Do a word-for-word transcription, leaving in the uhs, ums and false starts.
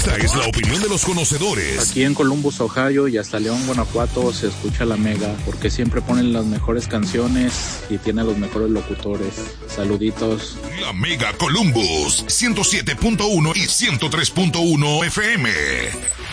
Esta es la opinión de los conocedores. Aquí en Columbus, Ohio y hasta León, Guanajuato se escucha La Mega porque siempre ponen las mejores canciones y tiene los mejores locutores. Saluditos. La Mega Columbus, ciento siete punto uno y ciento tres punto uno F M.